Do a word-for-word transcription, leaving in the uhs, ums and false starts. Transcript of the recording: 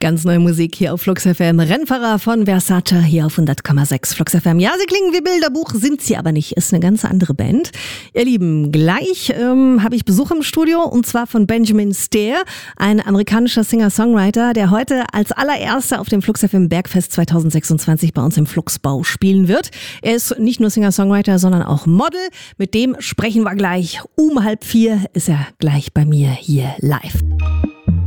Ganz neue Musik hier auf Flux F M. Rennfahrer von Versace hier auf hundert Komma sechs Flux F M. Ja, sie klingen wie Bilderbuch, sind sie aber nicht. Ist eine ganz andere Band. Ihr Lieben, gleich ähm, habe ich Besuch im Studio und zwar von Benjamin Stair, ein amerikanischer Singer-Songwriter, der heute als allererster auf dem Flux F M Bergfest zwanzig sechsundzwanzig bei uns im Fluxbau spielen wird. Er ist nicht nur Singer-Songwriter, sondern auch Model. Mit dem sprechen wir gleich. Um halb vier ist er gleich bei mir hier live.